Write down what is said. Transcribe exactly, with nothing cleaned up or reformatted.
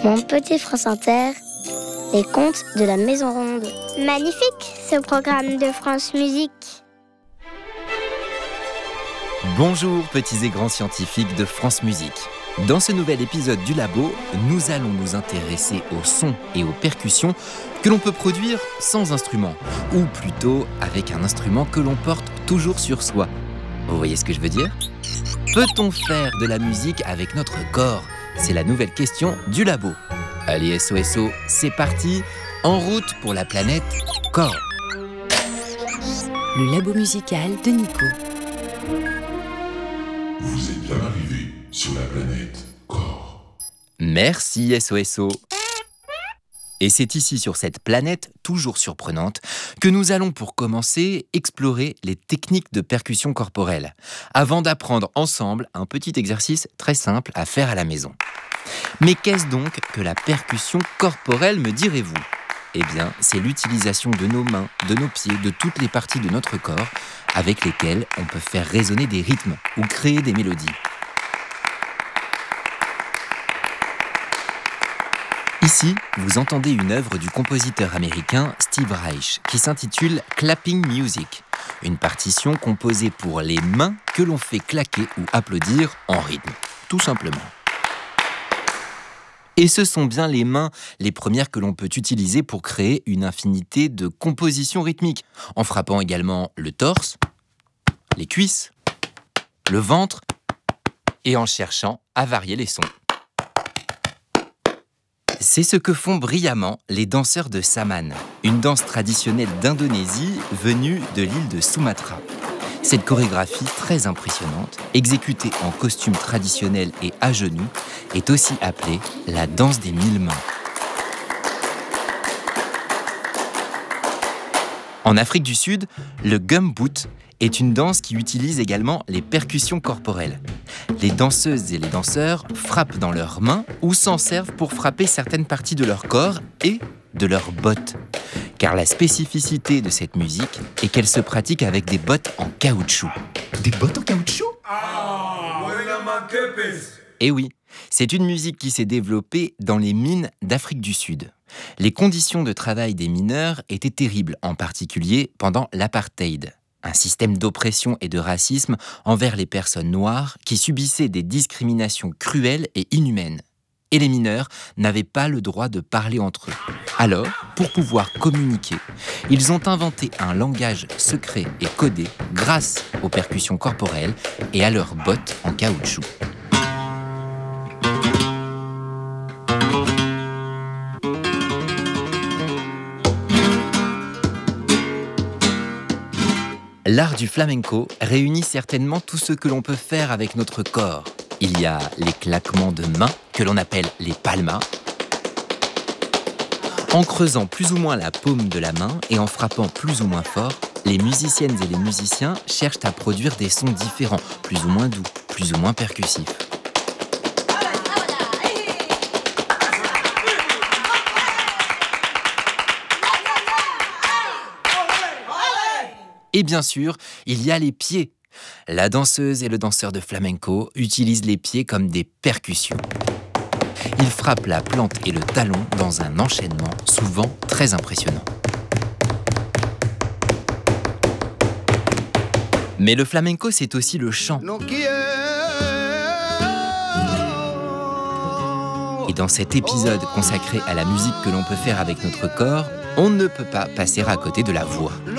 Mon petit France Inter, les contes de la Maison Ronde. Magnifique, ce programme de France Musique. Bonjour petits et grands scientifiques de France Musique. Dans ce nouvel épisode du Labo, nous allons nous intéresser aux sons et aux percussions que l'on peut produire sans instrument, ou plutôt avec un instrument que l'on porte toujours sur soi. Vous voyez ce que je veux dire ? Peut-on faire de la musique avec notre corps ? C'est la nouvelle question du Labo. Allez S O S O, c'est parti, en route pour la planète Corps. Le Labo musical de Nico. Vous êtes bien arrivé sur la planète Corps. Merci S O S O. Et c'est ici, sur cette planète toujours surprenante, que nous allons pour commencer explorer les techniques de percussion corporelle, avant d'apprendre ensemble un petit exercice très simple à faire à la maison. Mais qu'est-ce donc que la percussion corporelle, me direz-vous ? Eh bien, c'est l'utilisation de nos mains, de nos pieds, de toutes les parties de notre corps avec lesquelles on peut faire résonner des rythmes ou créer des mélodies. Ici, vous entendez une œuvre du compositeur américain Steve Reich qui s'intitule Clapping Music, une partition composée pour les mains que l'on fait claquer ou applaudir en rythme, tout simplement. Et ce sont bien les mains les premières que l'on peut utiliser pour créer une infinité de compositions rythmiques, en frappant également le torse, les cuisses, le ventre, et en cherchant à varier les sons. C'est ce que font brillamment les danseurs de Saman, une danse traditionnelle d'Indonésie venue de l'île de Sumatra. Cette chorégraphie très impressionnante, exécutée en costume traditionnel et à genoux, est aussi appelée la danse des mille mains. En Afrique du Sud, le gumboot est une danse qui utilise également les percussions corporelles. Les danseuses et les danseurs frappent dans leurs mains ou s'en servent pour frapper certaines parties de leur corps et de leurs bottes. Car la spécificité de cette musique est qu'elle se pratique avec des bottes en caoutchouc. Des bottes en caoutchouc ? Eh oui, c'est une musique qui s'est développée dans les mines d'Afrique du Sud. Les conditions de travail des mineurs étaient terribles, en particulier pendant l'apartheid. Un système d'oppression et de racisme envers les personnes noires qui subissaient des discriminations cruelles et inhumaines. Et les mineurs n'avaient pas le droit de parler entre eux. Alors, pour pouvoir communiquer, ils ont inventé un langage secret et codé grâce aux percussions corporelles et à leurs bottes en caoutchouc. L'art du flamenco réunit certainement tout ce que l'on peut faire avec notre corps. Il y a les claquements de mains, que l'on appelle les palmas. En creusant plus ou moins la paume de la main et en frappant plus ou moins fort, les musiciennes et les musiciens cherchent à produire des sons différents, plus ou moins doux, plus ou moins percussifs. Et bien sûr, il y a les pieds. La danseuse et le danseur de flamenco utilisent les pieds comme des percussions. Ils frappent la plante et le talon dans un enchaînement souvent très impressionnant. Mais le flamenco, c'est aussi le chant. Et dans cet épisode consacré à la musique que l'on peut faire avec notre corps, on ne peut pas passer à côté de la voix.